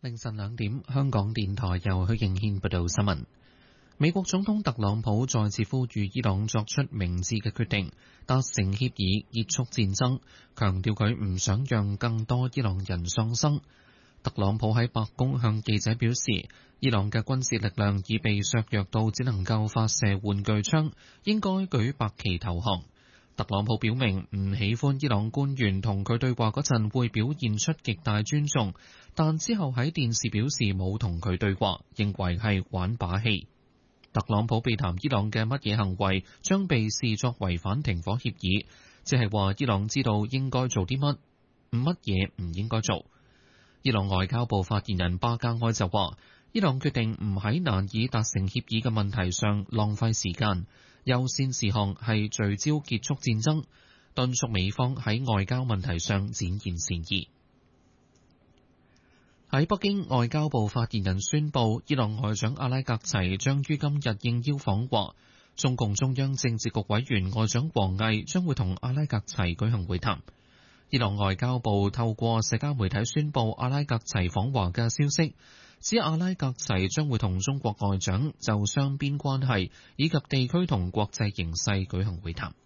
凌晨2點，香港電台由許敬軒報道新聞。美國總統特朗普再次呼籲伊朗作出明智嘅決定，達成協議結束戰爭，強調佢唔想讓更多伊朗人喪生。特朗普喺白宮向記者表示，伊朗嘅軍事力量已被削弱到只能夠發射玩具槍，應該舉白旗投降。特朗普表明唔喜歡伊朗官員同佢對話嗰陣會表現出極大尊重，但之後喺電視表示冇同佢對話，認為係玩把戲。特朗普避談伊朗嘅乜嘢行為將被視作違反停火協議，即係話伊朗知道應該做啲乜嘢唔應該做。伊朗外交部發言人巴加埃就話，伊朗決定唔喺難以達成協議嘅問題上浪費時間，優先事項係聚焦結束戰爭，敦促美方喺外交問題上展現善意。喺北京，外交部發言人宣布，伊朗外長阿拉格齊將於今日應邀訪華，中共中央政治局委員外長王毅將會同阿拉格齊舉行會談。伊朗外交部透過社交媒體宣布阿拉格齊訪華嘅消息，指阿拉格齊將會同中國外長就雙邊關係以及地區同國際形勢舉行會談。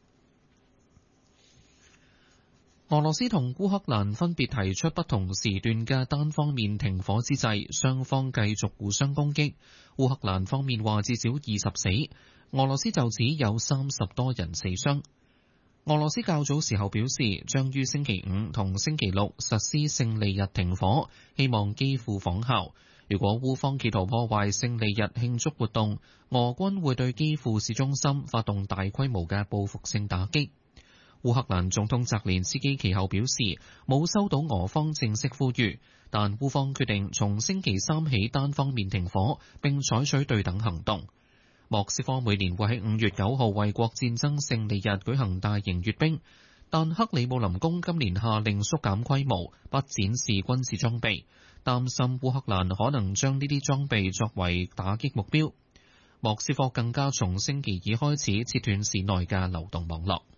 俄羅斯同烏克蘭分別提出不同時段嘅單方面停火之際，雙方繼續互相攻擊。烏克蘭方面話至少20死，俄羅斯就指有30多人死傷。俄羅斯較早時候表示，將於星期五同星期六實施勝利日停火，希望基輔仿效。如果烏方企圖破壞勝利日慶祝活動，俄軍會對基輔市中心發動大規模嘅報復性打擊。烏克蘭總統澤連斯基其後表示，冇收到俄方正式呼籲，但烏方決定從星期三起單方面停火，並採取對等行動。莫斯科每年會喺5月9號為國戰爭勝利日舉行大型閱兵，但克里姆林宮今年下令縮減規模，不展示軍事裝備，擔心烏克蘭可能將呢啲裝備作為打擊目標。莫斯科更加從星期二開始切斷市內嘅流動網絡。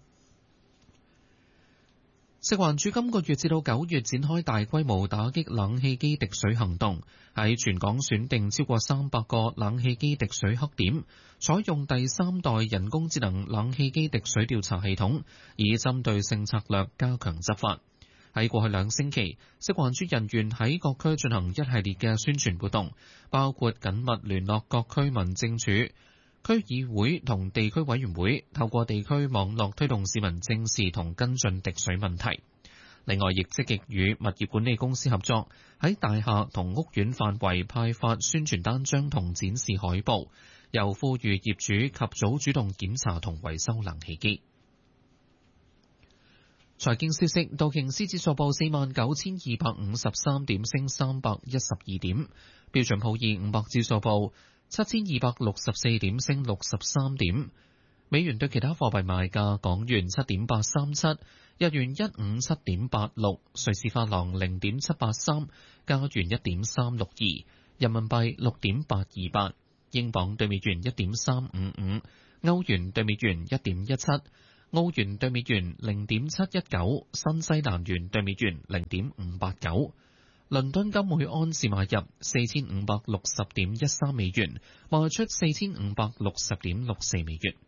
食環署今個月至到9月展開大規模打擊冷氣機滴水行動，喺全港選定超過300個冷氣機滴水黑點，採用第3代人工智能冷氣機滴水調查系統，以針對性策略加強執法。喺過去2星期，食環署人員喺各區進行一系列嘅宣傳活動，包括緊密聯絡各區民政處、區議會同地區委員會，透過地區網絡推動市民正視同跟進滴水問題。另外，亦積極與物業管理公司合作，喺大廈同屋苑範圍派發宣傳單張同展示海報，又呼籲業主及早主動檢查同維修冷氣機。財經消息，道瓊斯指數報49,253點，升312點；標準普爾500指數報7,264點，升63點。美元對其他貨幣賣價：港元7.837，日元157.86，瑞士法郎0.783，加元1.362，人民幣6.828，英鎊對美元1.355，歐元對美元1.17，澳元對美元0.719，新西蘭元對美元0.589。倫敦金每盎司買入4560.13美元，賣出4560.64美元。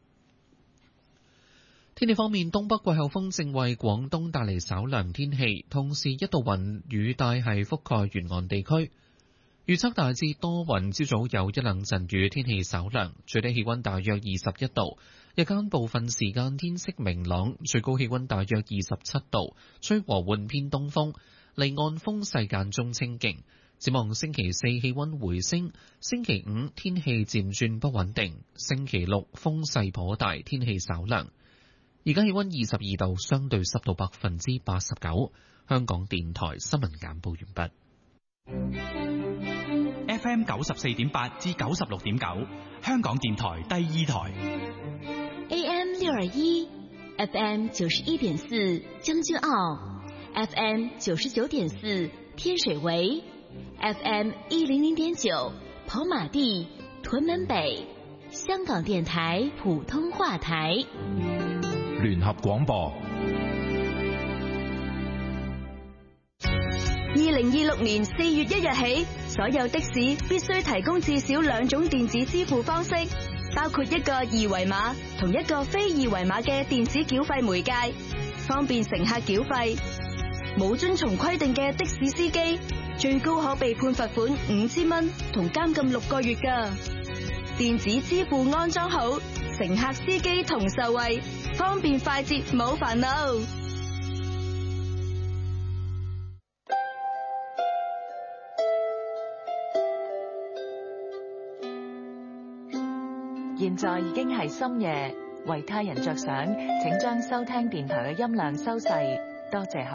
天氣方面，東北季候風正為廣東帶嚟稍涼天氣，同時一道雲雨帶係覆蓋沿岸地區。預測大致多雲，朝早有一兩陣雨，天氣稍涼，最低氣溫大約21度。日間部分時間天色明朗，最高氣溫大約27度，吹和緩偏東風，離岸風勢間中清勁。展望星期四氣溫回升，星期五天氣漸轉不穩定，星期六風勢頗大，天氣稍涼。而家氣溫22度，相對濕度89%。香港電台新聞簡報完畢。 FM 94.8至96.9，香港電台第2台。 AM 621 ，FM 91.4，將軍澳 ，FM 99.4，天水圍 ，FM 100.9，跑馬地、屯門北，香港電台普通話台。 聯合廣播。 2026年4月1日起，所有的士必須提供至少2種電子支付方式，包括一個二維碼同一個非二維碼嘅電子繳費媒介，方便乘客繳費。冇遵從規定嘅的士司機，最高可被判罰款5000蚊同監禁6個月㗎。電子支付安裝好，乘客司機同受惠，方便快捷冇煩惱。 現在已經係深夜，為他人着想，請將收聽電台嘅音量收細，多謝。